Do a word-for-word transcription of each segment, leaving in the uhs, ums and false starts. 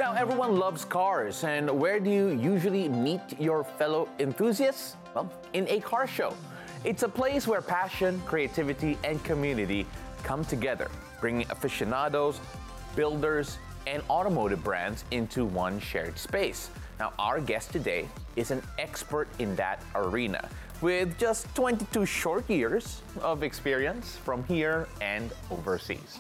Now, everyone loves cars, and where do you usually meet your fellow enthusiasts? Well, in a car show. It's a place where passion, creativity, and community come together, bringing aficionados, builders, and automotive brands into one shared space. Now, our guest today is an expert in that arena with just twenty-two short years of experience from here and overseas.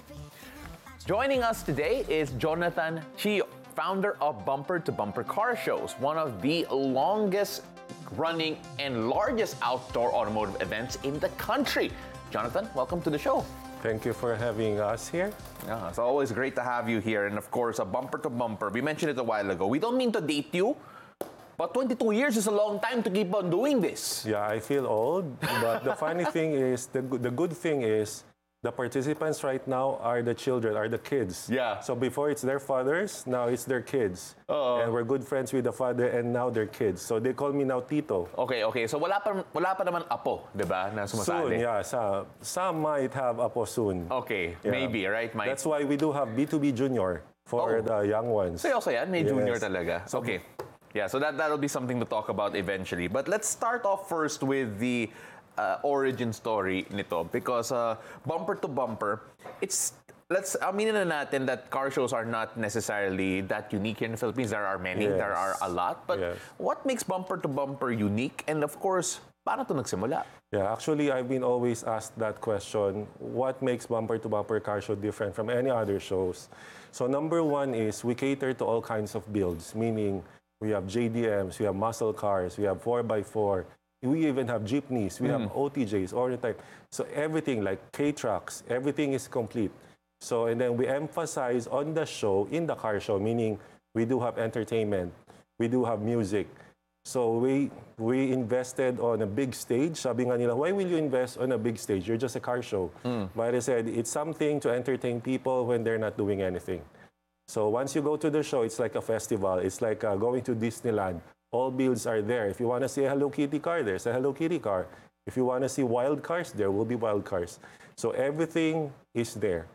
Joining us today is Jonathan Chio, founder of Bumper to Bumper Car Shows, one of the longest running and largest outdoor automotive events in the country. Jonathan, welcome to the show. Thank you for having us here. Yeah, it's always great to have you here. And of course, a Bumper to Bumper. We mentioned it a while ago. We don't mean to date you, but twenty-two years is a long time to keep on doing this. Yeah, I feel old, but the funny thing is, the, the good thing is, the participants right now are the children, are the kids. Yeah. So before it's their fathers, now it's their kids. Uh-oh. And we're good friends with the father, and now they're kids. So they call me now Tito. Okay, okay. So wala pa, wala pa naman apo, di ba, na sumasali? Soon, yeah. Some, some might have Apo soon. Okay, Yeah. maybe, right? Might. That's why we do have B two B Junior for Oh. the young ones. Seryoso yan? May Yes. junior talaga. So- Okay. Yeah, so that, that'll be something to talk about eventually. But let's start off first with the uh, origin story nito. Because uh, Bumper to Bumper, it's, let's, aminin na natin that car shows are not necessarily that unique here in the Philippines. There are many, Yes. there are a lot. But Yes. what makes Bumper to Bumper unique? And of course, paano ito nagsimula? Yeah, actually, I've been always asked that question. What makes Bumper to Bumper Car Show different from any other shows? So number one is we cater to all kinds of builds, meaning we have J D Ms, we have muscle cars, we have four by four, we even have jeepneys, we have O T Js, all the time. So everything like K-trucks, everything is complete. So, and then we emphasize on the show, in the car show, meaning we do have entertainment, we do have music. So we we invested on a big stage. Sabi nga nila, why will you invest on a big stage? You're just a car show. But I said, it's something to entertain people when they're not doing anything. So once you go to the show, it's like a festival. It's like uh, going to Disneyland. All builds are there. If you want to see a Hello Kitty car, there's a Hello Kitty car. If you want to see wild cars, there will be wild cars. So everything is there.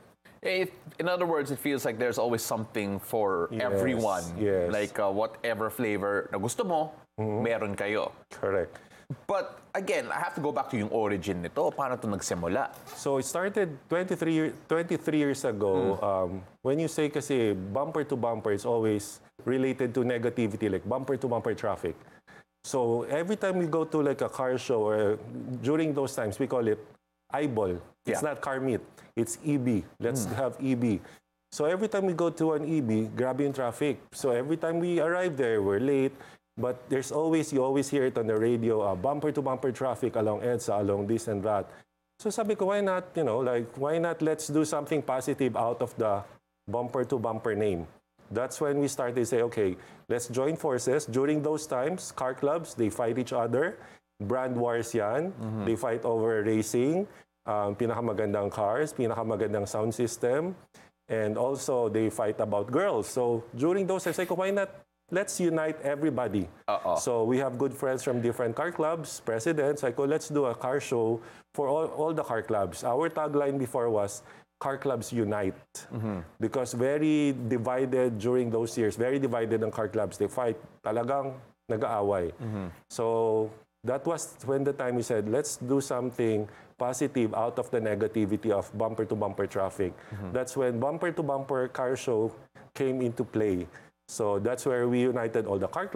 It, in other words, it feels like there's always something for Yes, everyone. yes. Like uh, whatever flavor na gusto mo, meron kayo. Correct. But again, I have to go back to yung origin nito. Paano ito nagsimula? So it started twenty-three, year- twenty-three years ago. Um, when you say kasi bumper to bumper, it's always related to negativity, like bumper to bumper traffic. So every time we go to like a car show, or during those times, we call it eyeball. It's Yeah. not car meet. It's E B. Let's have E B. So every time we go to an E B, grabe yung traffic. So every time we arrive there, we're late. But there's always, you always hear it on the radio, uh, bumper to bumper traffic along EDSA, along this and that. So sabi ko, why not, you know, like, why not let's do something positive out of the bumper to bumper name? That's when we started to say, okay, let's join forces. During those times, car clubs, they fight each other. Brand wars yan. They fight over racing, um, pinakamagandang cars, pinakamagandang sound system. And also, they fight about girls. So during those times, I said, why not let's unite everybody. Uh-oh. So we have good friends from different car clubs, presidents. I go, let's do a car show for all, all the car clubs. Our tagline before was, car clubs unite. Because very divided during those years, very divided ang car clubs. They fight, talagang nag-aaway. So that was when the time we said, let's do something positive out of the negativity of bumper-to-bumper traffic. That's when bumper-to-bumper car show came into play. So that's where we united all the car clubs.